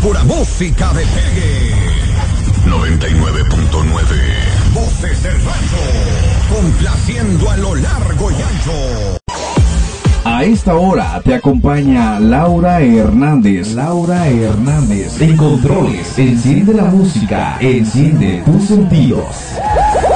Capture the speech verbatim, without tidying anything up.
pura música de pegue. noventa y nueve punto nueve. Voces del Rancho, complaciendo a lo largo y ancho. A esta hora te acompaña Laura Hernández. Laura Hernández. En controles, enciende la música, enciende tus sentidos.